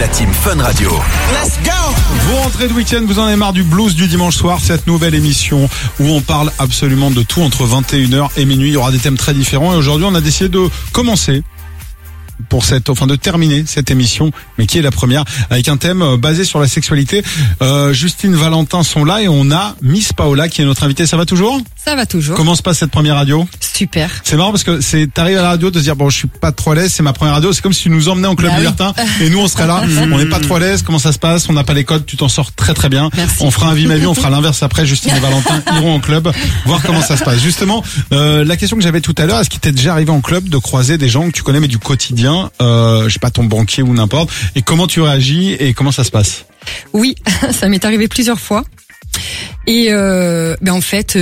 la team Fun Radio. Let's go! Vous rentrez de week-end, vous en avez marre du blues du dimanche soir, cette nouvelle émission où on parle absolument de tout entre 21h et minuit. Il y aura des thèmes très différents et aujourd'hui on a décidé de commencer de terminer cette émission, mais qui est la première, avec un thème basé sur la sexualité. Justine, Valentin sont là et on a Miss Paola qui est notre invitée. Ça va toujours ? Ça va toujours. Comment se passe cette première radio ? Super. C'est marrant parce que t'arrives à la radio de se dire bon, je suis pas trop à l'aise, c'est ma première radio. C'est comme si tu nous emmenais en club libertin et nous on serait là. On n'est pas trop à l'aise. Comment ça se passe ? On n'a pas les codes. Tu t'en sors très très bien. Merci. On fera un vie ma vie. On fera l'inverse après. Justine et Valentin iront en club voir comment ça se passe. Justement, la question que j'avais tout à l'heure, est-ce qu'il t'est déjà arrivé en club de croiser des gens que tu connais mais du quotidien, je sais pas, ton banquier ou n'importe, et comment tu réagis et comment ça se passe ? Oui, ça m'est arrivé plusieurs fois. Et en fait,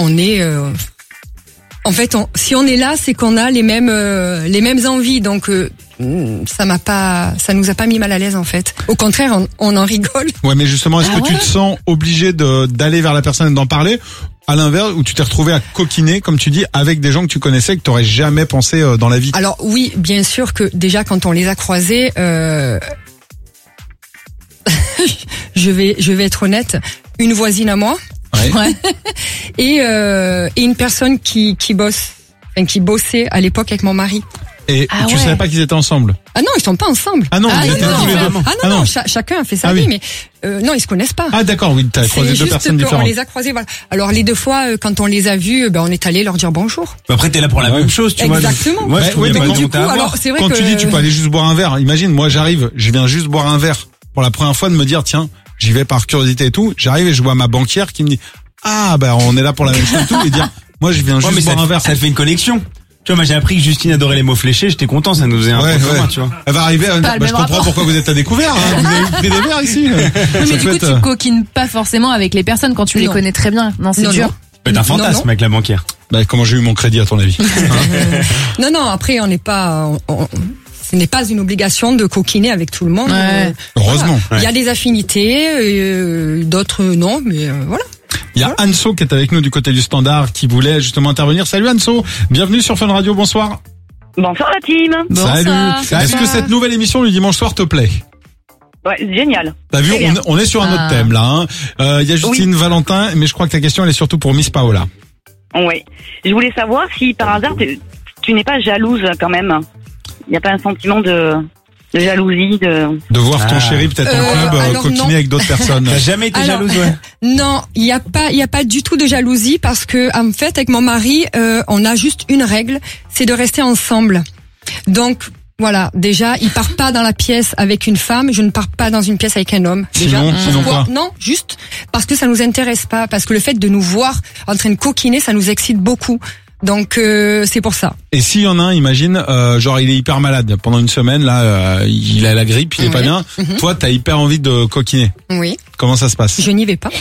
si on est là, c'est qu'on a les mêmes envies. Donc ça nous a pas mis mal à l'aise en fait. Au contraire, on en rigole. Ouais, mais justement, est-ce que tu te sens obligé d'aller vers la personne et d'en parler ? À l'inverse, où tu t'es retrouvé à coquiner, comme tu dis, avec des gens que tu connaissais, que tu n'aurais jamais pensé dans la vie. Alors oui, bien sûr que déjà quand on les a croisés, je vais être honnête, une voisine à moi, et une personne qui bossait à l'époque avec mon mari. Et tu savais pas qu'ils étaient ensemble ? Ah non, ils sont pas ensemble. Ah non, ils étaient tous les deux. Ah non, chacun a fait sa vie, mais non, ils se connaissent pas. Ah d'accord, oui, t'as croisé deux personnes différentes. On les a croisés, voilà. Alors les deux fois, quand on les a vus, on est allé leur dire bonjour. Après, t'es là pour la même chose, tu vois. Exactement. Moi, je trouvais pas du coup, alors c'est vrai quand que tu dis tu peux aller juste boire un verre, imagine, moi j'arrive, je viens juste boire un verre pour la première fois, de me dire tiens, j'y vais par curiosité et tout. J'arrive et je vois ma banquière qui me dit on est là pour la même chose et tout, et dire moi je viens juste boire un verre. Ça fait une connexion. Tu vois, moi j'ai appris que Justine adorait les mots fléchés, j'étais content, ça nous faisait un point commun, tu vois. Elle va arriver, je comprends pourquoi vous êtes à découvert, hein. Vous avez pris des verres ici. Mais du coup, tu coquines pas forcément avec les personnes quand tu les connais très bien. Non, c'est dur. Mais t'as un fantasme avec la banquière. Comment j'ai eu mon crédit à ton avis? Non, après on n'est pas... Ce n'est pas une obligation de coquiner avec tout le monde. Heureusement. Il y a des affinités, d'autres non, mais voilà. Il y a Anso qui est avec nous du côté du Standard qui voulait justement intervenir. Salut Anso, bienvenue sur Fun Radio, bonsoir. Bonsoir la team. Salut. Est-ce que cette nouvelle émission du dimanche soir te plaît ? Ouais, génial. T'as vu, on est sur un autre thème là. Il y a Justine, Valentin, mais je crois que ta question elle est surtout pour Miss Paola. Oui. Je voulais savoir si par hasard tu n'es pas jalouse quand même. Il n'y a pas un sentiment de jalousie, de voir ton chéri peut-être en club coquiner avec d'autres personnes. T'as jamais été jalouse, ouais? Non, il y a pas du tout de jalousie parce que en fait avec mon mari, on a juste une règle, c'est de rester ensemble. Donc voilà, déjà, il part pas dans la pièce avec une femme, je ne pars pas dans une pièce avec un homme. Sinon quoi ? Non, juste parce que ça nous intéresse pas, parce que le fait de nous voir en train de coquiner, ça nous excite beaucoup. Donc c'est pour ça. Et s'il y en a un, imagine, genre il est hyper malade pendant une semaine, là, il a la grippe, il est pas bien. Toi, t'as hyper envie de coquiner. Oui. Comment ça se passe ? Je n'y vais pas.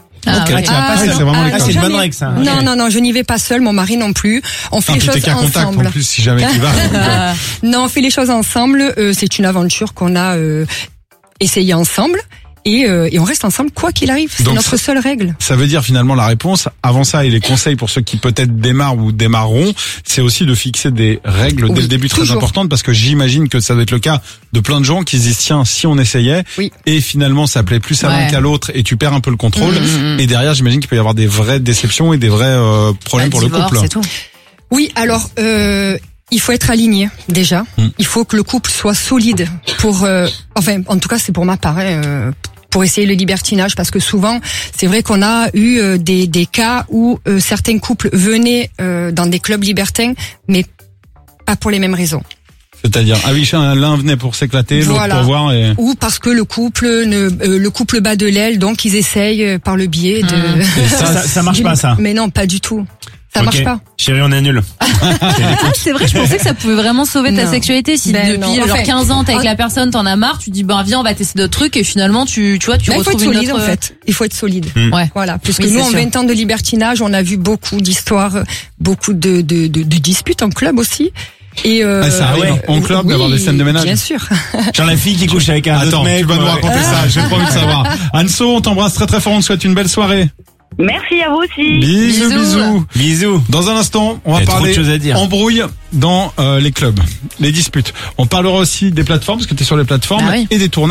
C'est vraiment c'est une bonne règle ça. Non, je n'y vais pas seule, mon mari non plus. On fait les choses t'es qu'à contact ensemble. en plus si jamais tu vas. Non, on fait les choses ensemble. C'est une aventure qu'on a essayé ensemble. Et on reste ensemble quoi qu'il arrive. C'est donc notre seule règle. Ça veut dire finalement la réponse, avant ça et les conseils pour ceux qui peut-être démarrent ou démarreront, c'est aussi de fixer des règles dès le début très importantes parce que j'imagine que ça doit être le cas de plein de gens qui se disent tiens si on essayait et finalement ça plaît plus à l'un qu'à l'autre et tu perds un peu le contrôle et derrière j'imagine qu'il peut y avoir des vraies déceptions et des vrais problèmes pour le couple. C'est tout. Oui, alors il faut être aligné déjà. Il faut que le couple soit solide pour en tout cas c'est pour ma part pour essayer le libertinage parce que souvent c'est vrai qu'on a eu des cas où certains couples venaient dans des clubs libertins mais pas pour les mêmes raisons. C'est-à-dire l'un venait pour s'éclater, l'autre pour voir ou parce que le couple bat de l'aile donc ils essayent par le biais de ça marche pas ça. Mais non, pas du tout. Ça marche pas. Chérie, on annule. C'est vrai, je pensais que ça pouvait vraiment sauver ta sexualité. Si depuis 15 ans t'es avec la personne, t'en as marre, tu dis viens, on va tester d'autres trucs et finalement tu vois, tu retrouves il faut être solide une autre... en fait. Il faut être solide. Ouais. Voilà. Puisque nous, en 20 ans de libertinage, on a vu beaucoup d'histoires, beaucoup de disputes en club aussi. Et ça arrive en club d'avoir des scènes de ménage. Bien sûr. Genre la fille qui couche avec un autre mec. Tu vas nous raconter ça, j'ai pas envie de savoir. Anso, on t'embrasse très très fort, on te souhaite une belle soirée. Merci à vous aussi. Bisous. Dans un instant, on va parler embrouille dans les clubs, les disputes. On parlera aussi des plateformes, parce que tu es sur les plateformes, et des tournages.